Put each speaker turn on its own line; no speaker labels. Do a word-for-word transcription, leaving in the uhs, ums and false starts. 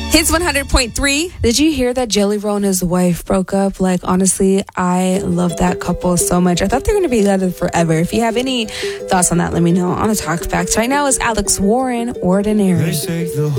Hits one hundred point three.
Did you hear that Jelly Roll and his wife broke up? Like, honestly, I love that couple so much. I thought they were going to be together forever. If you have any thoughts on that, let me know on the Talk Facts. Right now is Alex Warren, Ordinary.